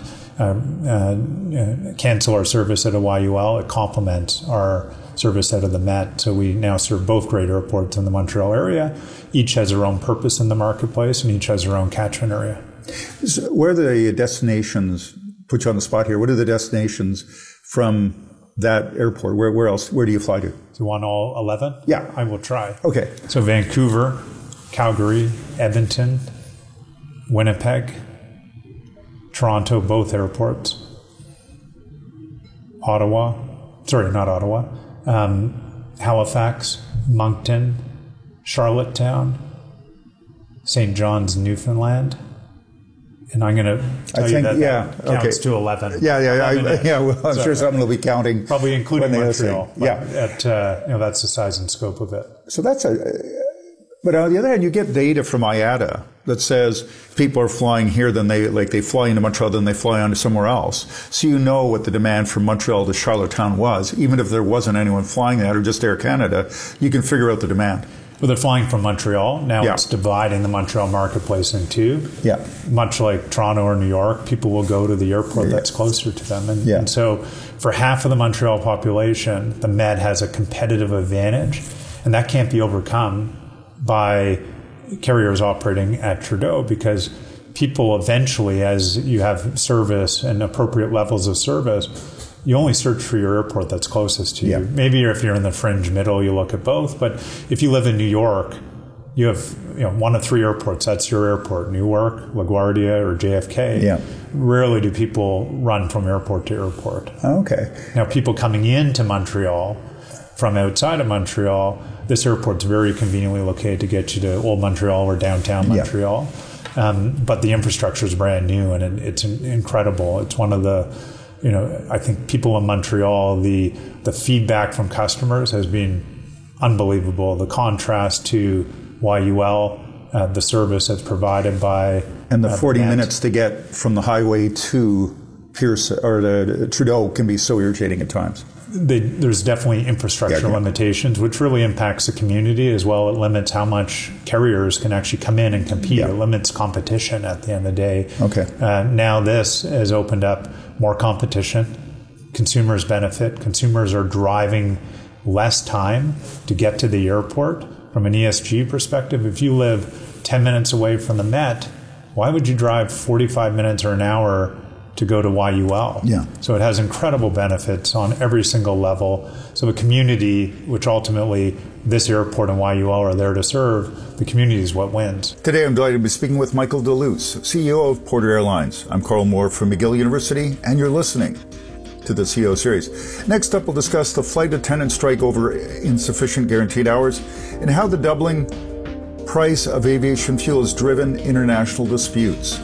D: cancel our service at a YUL. It complements our service out of the Met. So we now serve both great airports in the Montreal area. Each has their own purpose in the marketplace, and each has their own catchment area.
C: So where are the destinations, put you on the spot here, what are the destinations from that airport? Where else? Where do you fly to?
D: Do you want all 11?
C: Yeah.
D: I will try.
C: Okay.
D: So Vancouver, Calgary, Edmonton, Winnipeg, Toronto, both airports, Halifax, Moncton, Charlottetown, St. John's, Newfoundland. And I'm going to tell you that counts to 11.
C: Well, I'm sure someone will be counting.
D: Probably including Montreal.
C: Yeah.
D: That's the size and scope of it.
C: So but on the other hand, you get data from IATA that says people are flying here, then they fly into Montreal, then they fly on to somewhere else. So you know what the demand from Montreal to Charlottetown was. Even if there wasn't anyone flying that or just Air Canada, you can figure out the demand.
D: Well, they're flying from Montreal. Now it's dividing the Montreal marketplace in two.
C: Yeah.
D: Much like Toronto or New York, people will go to the airport that's closer to them. And so for half of the Montreal population, the Met has a competitive advantage, and that can't be overcome by carriers operating at Trudeau, because people eventually, as you have service and appropriate levels of service, you only search for your airport that's closest to you. Maybe if you're in the fringe middle, you look at both. But if you live in New York, you have one of three airports. That's your airport: Newark, LaGuardia, or JFK.
C: Yeah.
D: Rarely do people run from airport to airport.
C: Okay.
D: Now, people coming into Montreal from outside of Montreal, this airport's very conveniently located to get you to Old Montreal or downtown Montreal. But the infrastructure is brand new, and it's incredible. It's one of the, I think people in Montreal, the feedback from customers has been unbelievable. The contrast to YUL, the service that's provided by...
C: And the 40 minutes to get from the highway to Pearson or to Trudeau can be so irritating at times.
D: There's definitely infrastructure limitations, which really impacts the community as well. It limits how much carriers can actually come in and compete. It limits competition at the end of the day.
C: Okay.
D: Now this has opened up more competition. Consumers benefit. Consumers are driving less time to get to the airport. From an ESG perspective, if you live 10 minutes away from the Met, why would you drive 45 minutes or an hour to go to YUL? So it has incredible benefits on every single level. So the community, which ultimately this airport and YUL are there to serve, the community is what wins.
C: Today I'm delighted to be speaking with Michael Deluce, CEO of Porter Airlines. I'm Carl Moore from McGill University, and you're listening to the CEO series. Next up, we'll discuss the flight attendant strike over insufficient guaranteed hours and how the doubling price of aviation fuel has driven international disputes.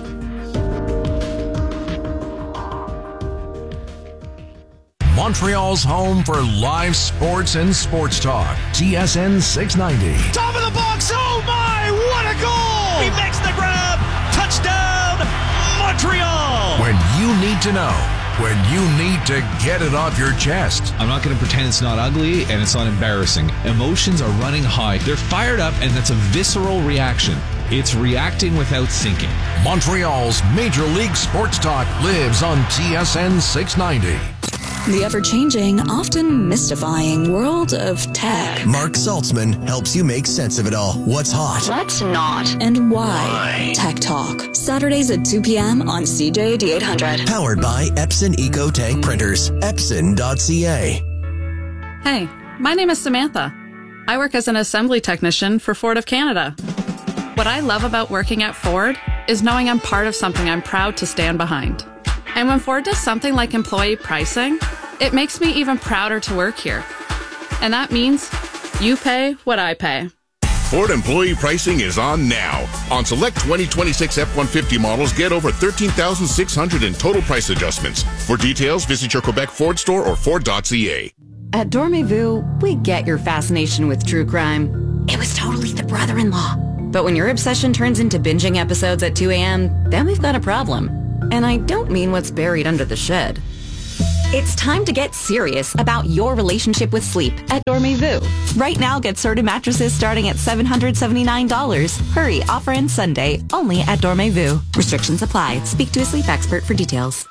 E: Montreal's home for live sports and sports talk. TSN 690.
G: Top of the box. Oh my, what a goal! He makes the grab. Touchdown, Montreal.
E: When you need to know. When you need to get it off your chest.
J: I'm not going to pretend it's not ugly and it's not embarrassing. Emotions are running high. They're fired up, and that's a visceral reaction. It's reacting without thinking.
E: Montreal's Major League Sports Talk lives on TSN 690.
U: the ever-changing, often mystifying world of tech.
B: Mark Saltzman helps you make sense of it all. What's hot?
U: What's not? And why? Tech Talk. Saturdays at 2 p.m. on CJAD 800.
B: Powered by Epson EcoTank Printers. Epson.ca.
H: Hey, my name is Samantha. I work as an assembly technician for Ford of Canada. What I love about working at Ford is knowing I'm part of something I'm proud to stand behind. And when Ford does something like employee pricing, it makes me even prouder to work here. And that means you pay what I pay.
K: Ford employee pricing is on now. On select 2026 F-150 models, get over $13,600 in total price adjustments. For details, visit your Quebec Ford store or Ford.ca.
I: At Dormez-vous, we get your fascination with true crime. It was totally the brother-in-law. But when your obsession turns into binging episodes at 2 a.m., then we've got a problem. And I don't mean what's buried under the shed. It's time to get serious about your relationship with sleep at Dormez-vous.
M: Right now, get Serta mattresses starting at $779. Hurry, offer ends Sunday, only at Dormez-vous.
I: Restrictions apply. Speak to a sleep expert for details.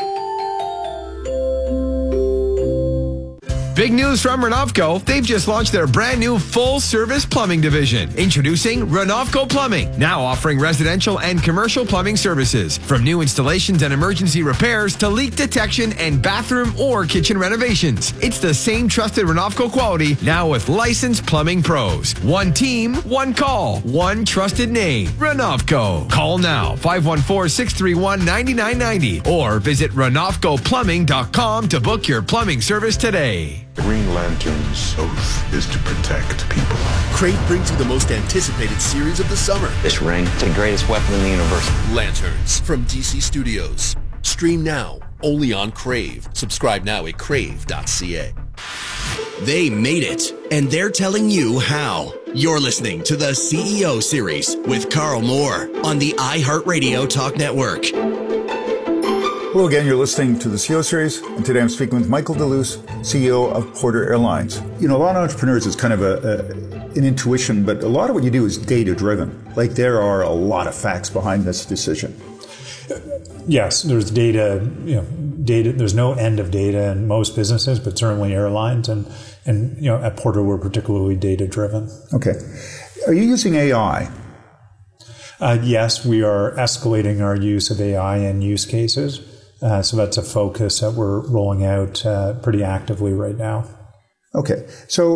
L: Big news from Renovco. They've just launched their brand new full-service plumbing division. Introducing Renovco Plumbing, now offering residential and commercial plumbing services. From new installations and emergency repairs to leak detection and bathroom or kitchen renovations. It's the same trusted Renovco quality, now with licensed plumbing pros. One team, one call, one trusted name. Renovco. Call now, 514-631-9990 or visit renovcoplumbing.com to book your plumbing service today.
X: Green Lantern's oath is to protect people.
Y: Crave brings you the most anticipated series of the summer.
Z: This ring, it's the greatest weapon in the universe.
Y: Lanterns from DC Studios. Stream now, only on Crave. Subscribe now at crave.ca.
B: They made it, and they're telling you how. You're listening to the CEO Series with Carl Moore on the iHeartRadio Talk Network.
C: Hello again, you're listening to the CEO Series, and today I'm speaking with Michael DeLuce, CEO of Porter Airlines. You know, a lot of entrepreneurs, it's kind of an intuition, but a lot of what you do is data-driven. Like, there are a lot of facts behind this decision.
D: Yes, there's data, there's no end of data in most businesses, but certainly airlines, and at Porter, we're particularly data-driven.
C: Okay. Are you using AI?
D: Yes, we are escalating our use of AI in use cases. So that's a focus that we're rolling out pretty actively right now.
C: Okay. So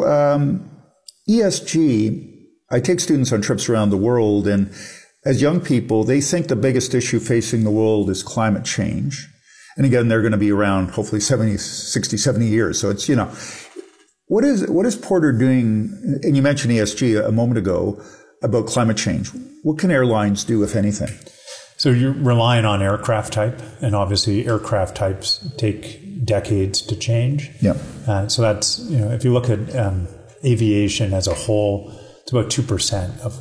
C: ESG, I take students on trips around the world, and as young people, they think the biggest issue facing the world is climate change. And again, they're going to be around hopefully 70 years. So it's, what is Porter doing? And you mentioned ESG a moment ago about climate change. What can airlines do, if anything?
D: So you're relying on aircraft type, and obviously aircraft types take decades to change.
C: Yeah.
D: So that's, if you look at aviation as a whole, it's about 2% of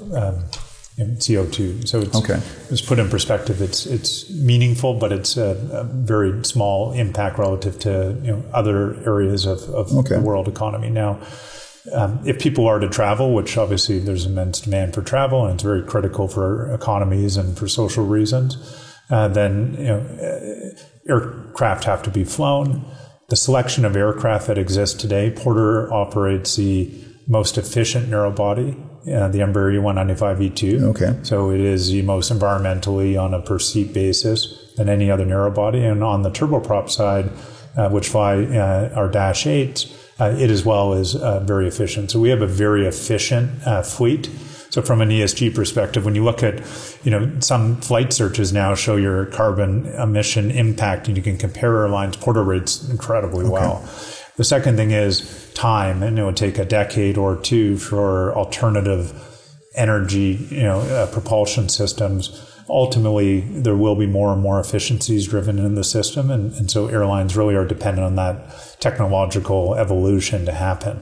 D: CO2. So it's put in perspective. It's meaningful, but it's a very small impact relative to other areas of the world economy. Now, if people are to travel, which obviously there's immense demand for travel, and it's very critical for economies and for social reasons, then aircraft have to be flown. The selection of aircraft that exists today, Porter operates the most efficient narrow body, the Embraer E195-E2.
C: Okay.
D: So it is the most environmentally on a per seat basis than any other narrow body. And on the turboprop side, which fly our Dash 8s, it as well is very efficient. So we have a very efficient fleet. So from an ESG perspective, when you look at, some flight searches now show your carbon emission impact, and you can compare airlines, Porter rates incredibly well. The second thing is time, and it would take a decade or two for alternative energy, propulsion systems. Ultimately, there will be more and more efficiencies driven in the system, and so airlines really are dependent on that technological evolution to happen.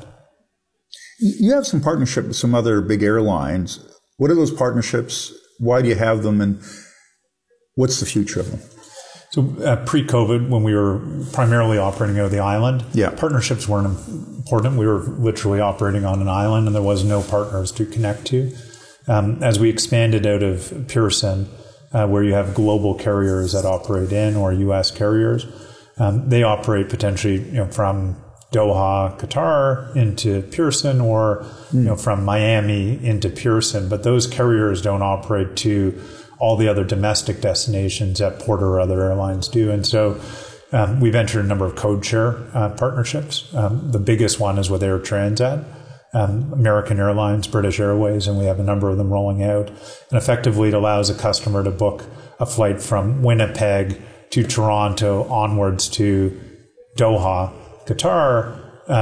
C: You have some partnership with some other big airlines. What are those partnerships? Why do you have them, and what's the future of them?
D: So pre-COVID, when we were primarily operating out of the island, partnerships weren't important. We were literally operating on an island, and there was no partners to connect to. As we expanded out of Pearson, where you have global carriers that operate in, or U.S. carriers, They operate potentially, from Doha, Qatar into Pearson, or from Miami into Pearson. But those carriers don't operate to all the other domestic destinations that Porter or other airlines do. And so we've entered a number of code share partnerships. The biggest one is with Air Transat, American Airlines, British Airways, and we have a number of them rolling out. And effectively, it allows a customer to book a flight from Winnipeg to Toronto onwards to Doha, Qatar,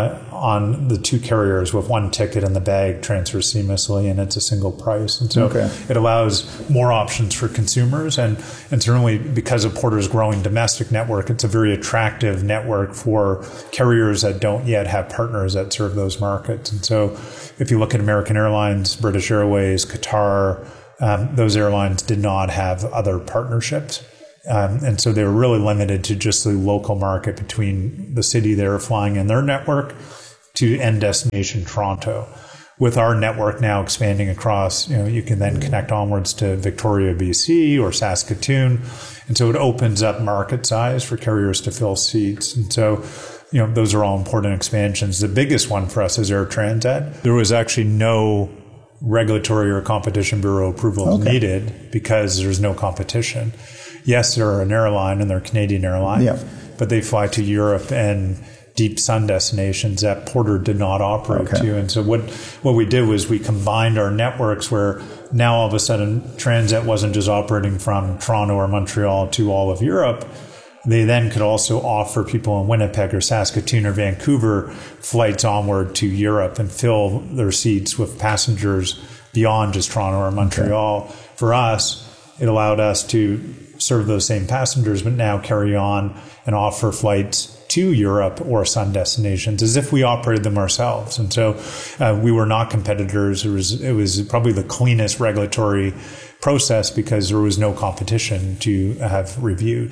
D: on the two carriers with one ticket in the bag, transfers seamlessly, and it's a single price. And so it allows more options for consumers. And certainly because of Porter's growing domestic network, it's a very attractive network for carriers that don't yet have partners that serve those markets. And so if you look at American Airlines, British Airways, Qatar, those airlines did not have other partnerships. And so they were really limited to just the local market between the city they were flying in their network to end destination Toronto. With our network now expanding across, you can then connect onwards to Victoria, BC or Saskatoon. And so it opens up market size for carriers to fill seats. And so, those are all important expansions. The biggest one for us is Air Transat. There was actually no regulatory or competition bureau approval needed because there's no competition. Yes, they're an airline and they're a Canadian airline, but they fly to Europe and deep sun destinations that Porter did not operate to. And so what we did was we combined our networks where now all of a sudden Transat wasn't just operating from Toronto or Montreal to all of Europe. They then could also offer people in Winnipeg or Saskatoon or Vancouver flights onward to Europe and fill their seats with passengers beyond just Toronto or Montreal. For us, it allowed us to serve those same passengers, but now carry on and offer flights to Europe or sun destinations as if we operated them ourselves. And so we were not competitors. It was probably the cleanest regulatory process because there was no competition to have reviewed.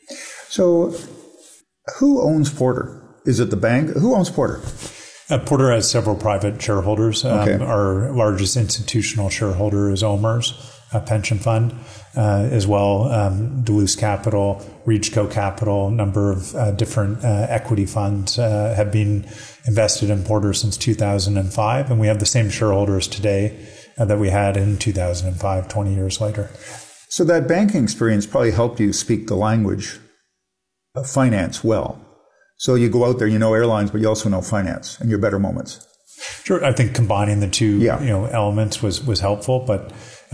C: So who owns Porter? Is it the bank? Who owns Porter?
D: Porter has several private shareholders. Our largest institutional shareholder is OMERS, a pension fund, as well. Duluth Capital, Reachco Capital, a number of different equity funds have been invested in Porter since 2005. And we have the same shareholders today that we had in 2005, 20 years later.
C: So that banking experience probably helped you speak the language of finance well. So you go out there, airlines, but you also know finance in your better moments.
D: Sure. I think combining the two elements was helpful, but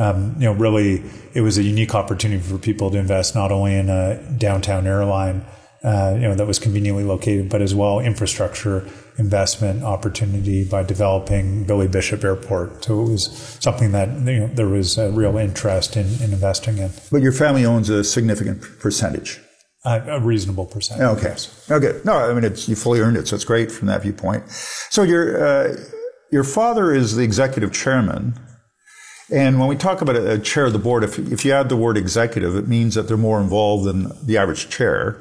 D: really it was a unique opportunity for people to invest not only in a downtown airline that was conveniently located, but as well infrastructure investment opportunity by developing Billy Bishop Airport. So it was something that there was a real interest in investing in.
C: But your family owns a significant percentage.
D: A reasonable percentage.
C: Okay. Okay. No, I mean, you fully earned it, so it's great from that viewpoint. So your father is the executive chairman. And when we talk about a chair of the board, if you add the word executive, it means that they're more involved than the average chair.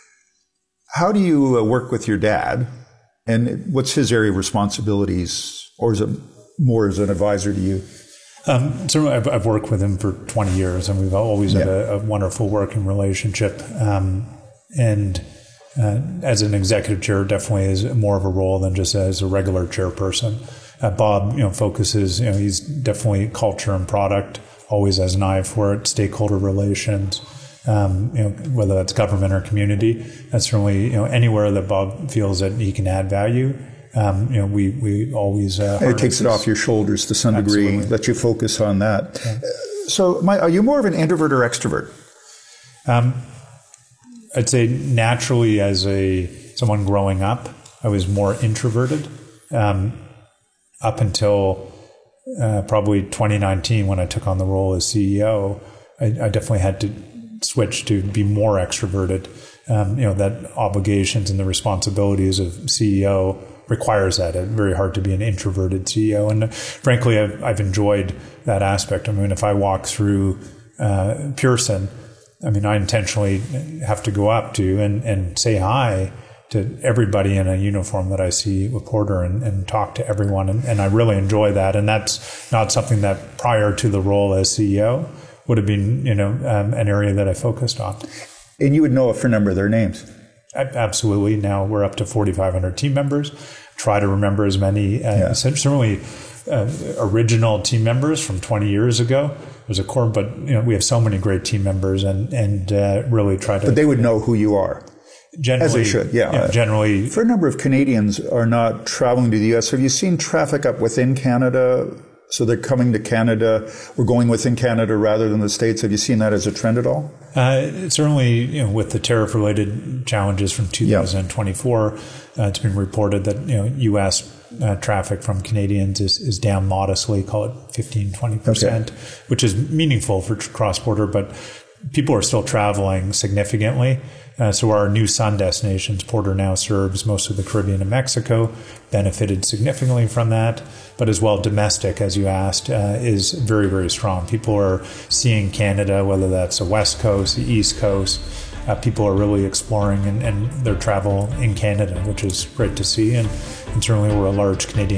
C: How do you work with your dad? And what's his area of responsibilities? Or is it more as an advisor to you?
D: Certainly, I've worked with him for 20 years, and we've always had a wonderful working relationship. And as an executive chair, definitely is more of a role than just as a regular chairperson. Bob, focuses. He's definitely culture and product. Always has an eye for it. Stakeholder relations. Whether that's government or community. That's certainly anywhere that Bob feels that he can add value. We always...
C: it takes it off your shoulders to some degree, let you focus on that. Yeah. So, are you more of an introvert or extrovert?
D: I'd say naturally as someone growing up, I was more introverted up until probably 2019 when I took on the role as CEO. I definitely had to switch to be more extroverted. That obligations and the responsibilities of CEO requires that. It's very hard to be an introverted CEO. And frankly, I've enjoyed that aspect. I mean, if I walk through Pearson, I intentionally have to go up to and say hi to everybody in a uniform that I see with Porter and talk to everyone. And I really enjoy that. And that's not something that prior to the role as CEO would have been, an area that I focused on.
C: And you would know a fair number of their names.
D: Absolutely. Now we're up to 4,500 team members. Try to remember as many, certainly original team members from 20 years ago. There's a core, but we have so many great team members and really try to.
C: But they would know who you are.
D: Generally,
C: as they should,
D: generally.
C: For a number of Canadians are not traveling to the U.S., have you seen traffic up within Canada? So they're coming to Canada, we're going within Canada rather than the States. Have you seen that as a trend at all?
D: Certainly, with the tariff-related challenges from 2024, it's been reported that, U.S. Traffic from Canadians is down modestly, call it 15-20%, which is meaningful for cross-border, but people are still traveling significantly. So our new sun destinations, Porter now serves most of the Caribbean and Mexico, benefited significantly from that. But as well, domestic, as you asked, is very, very strong. People are seeing Canada, whether that's the West Coast, the East Coast. People are really exploring and their travel in Canada, which is great to see. And certainly we're a large Canadian